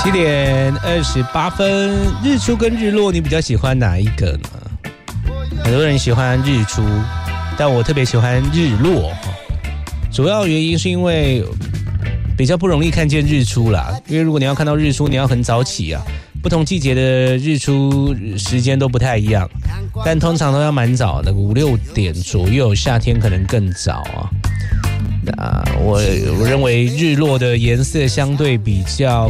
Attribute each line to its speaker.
Speaker 1: 7:28，日出跟日落，你比较喜欢哪一个呢？很多人喜欢日出，但我特别喜欢日落。主要原因是因为比较不容易看见日出啦，因为如果你要看到日出，你要很早起啊。不同季节的日出时间都不太一样，但通常都要蛮早的，5、6点左右，夏天可能更早啊。我认为日落的颜色相对比较